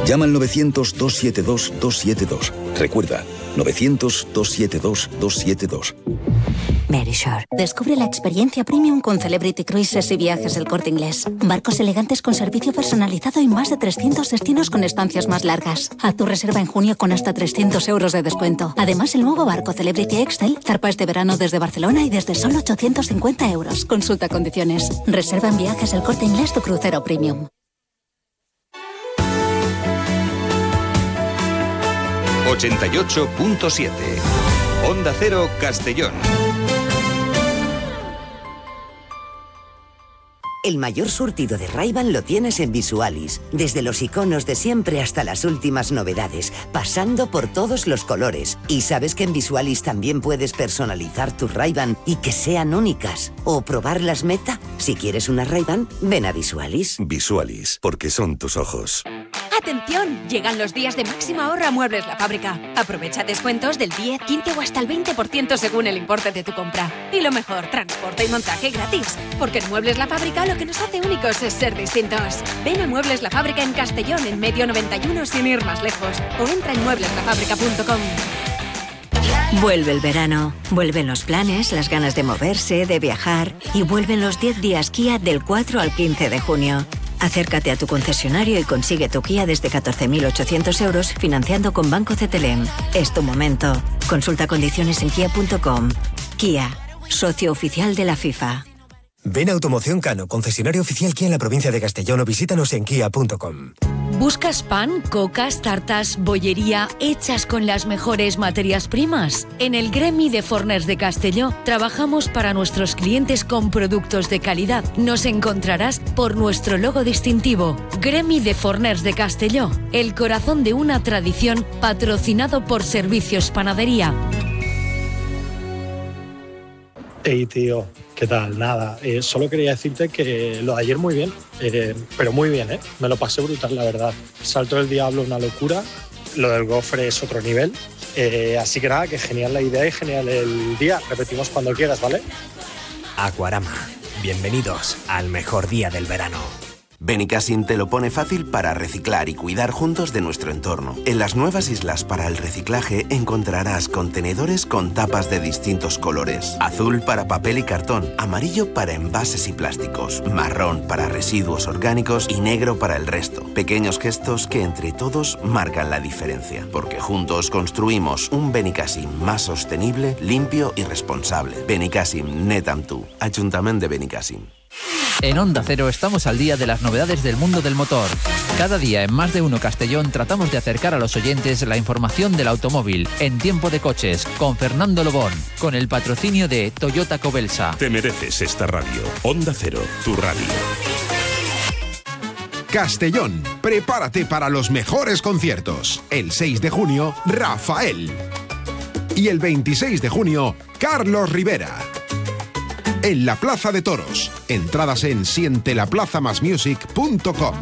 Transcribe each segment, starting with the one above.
Llama al 900-272-272. Recuerda, 900-272-272. Merishore. Descubre la experiencia premium con Celebrity Cruises y Viajes El Corte Inglés. Barcos elegantes con servicio personalizado y más de 300 destinos con estancias más largas. Haz tu reserva en junio con hasta 300 euros de descuento. Además, el nuevo barco Celebrity Excel zarpa este verano desde Barcelona y desde solo 850 euros. Consulta condiciones. Reserva en Viajes El Corte Inglés tu crucero premium. 88.7 Onda Cero Castellón. El mayor surtido de Ray-Ban lo tienes en Visualis. Desde los iconos de siempre hasta las últimas novedades, pasando por todos los colores. ¿Y sabes que en Visualis también puedes personalizar tus Ray-Ban y que sean únicas? ¿O probar las Meta? Si quieres una Ray-Ban, ven a Visualis. Visualis, porque son tus ojos. ¡Atención! Llegan los días de máxima ahorro a Muebles La Fábrica. Aprovecha descuentos del 10, 15 o hasta el 20% según el importe de tu compra. Y lo mejor, transporte y montaje gratis. Porque en Muebles La Fábrica lo que nos hace únicos es ser distintos. Ven a Muebles La Fábrica en Castellón, en Medio 91, sin ir más lejos. O entra en muebleslafábrica.com. Vuelve el verano, vuelven los planes, las ganas de moverse, de viajar y vuelven los 10 días Kia del 4 al 15 de junio. Acércate a tu concesionario y consigue tu Kia desde 14.800 euros financiando con Banco CTLM. Es tu momento. Consulta condiciones en kia.com. Kia, socio oficial de la FIFA. Ven a Automoción Cano, concesionario oficial Kia en la provincia de Castellón, o visítanos en kia.com. ¿Buscas pan, cocas, tartas, bollería hechas con las mejores materias primas? En el Gremi de Forners de Castelló trabajamos para nuestros clientes con productos de calidad. Nos encontrarás por nuestro logo distintivo. Gremi de Forners de Castelló, el corazón de una tradición, patrocinado por Servicios Panadería. Hey tío, ¿qué tal? Nada, solo quería decirte que lo de ayer muy bien, pero muy bien, ¿eh? Me lo pasé brutal, la verdad. Salto del diablo, una locura, lo del gofre es otro nivel, así que nada, que genial la idea y genial el día. Repetimos cuando quieras, ¿vale? Aquarama, bienvenidos al mejor día del verano. Benicassim te lo pone fácil para reciclar y cuidar juntos de nuestro entorno. En las nuevas islas para el reciclaje encontrarás contenedores con tapas de distintos colores. Azul para papel y cartón, amarillo para envases y plásticos, marrón para residuos orgánicos y negro para el resto. Pequeños gestos que entre todos marcan la diferencia, porque juntos construimos un Benicassim más sostenible, limpio y responsable. Benicassim, net amb tu. Ayuntamiento de Benicassim. En Onda Cero estamos al día de las novedades del mundo del motor. Cada día en Más de Uno Castellón tratamos de acercar a los oyentes la información del automóvil en Tiempo de Coches con Fernando Lobón, con el patrocinio de Toyota Cobelsa. Te mereces esta radio. Onda Cero, tu radio. Castellón, prepárate para los mejores conciertos. El 6 de junio, Rafael. Y el 26 de junio, Carlos Rivera. En la Plaza de Toros. Entradas en sientelaplazamasmusic.com.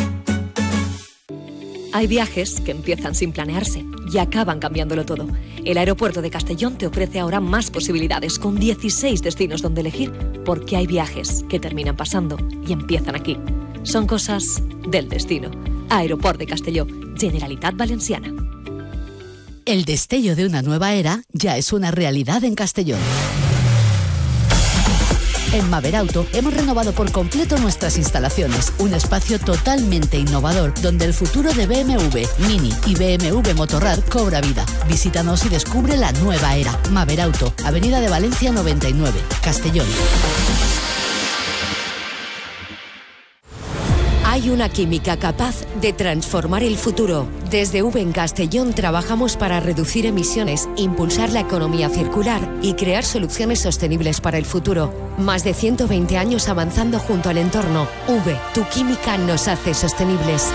Hay viajes que empiezan sin planearse y acaban cambiándolo todo. El aeropuerto de Castellón te ofrece ahora más posibilidades, con 16 destinos donde elegir, porque hay viajes que terminan pasando y empiezan aquí. Son cosas del destino. Aeroport de Castelló, Generalitat Valenciana. El destello de una nueva era ya es una realidad en Castellón. En Maberauto hemos renovado por completo nuestras instalaciones, un espacio totalmente innovador donde el futuro de BMW, Mini y BMW Motorrad cobra vida. Visítanos y descubre la nueva era. Maberauto, Avenida de Valencia 99, Castellón. Hay una química capaz de transformar el futuro. Desde V en Castellón trabajamos para reducir emisiones, impulsar la economía circular y crear soluciones sostenibles para el futuro. Más de 120 años avanzando junto al entorno. V, tu química nos hace sostenibles.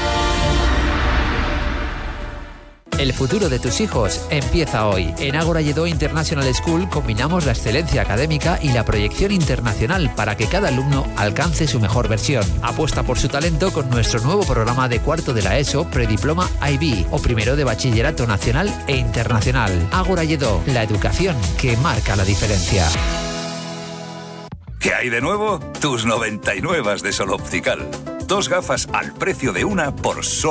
El futuro de tus hijos empieza hoy. En Ágora Lledó International School combinamos la excelencia académica y la proyección internacional para que cada alumno alcance su mejor versión. Apuesta por su talento con nuestro nuevo programa de cuarto de la ESO, Prediploma IB o primero de Bachillerato Nacional e Internacional. Ágora Lledó, la educación que marca la diferencia. ¿Qué hay de nuevo? Tus 99 de Sol Optical. 2 gafas al precio de una por solo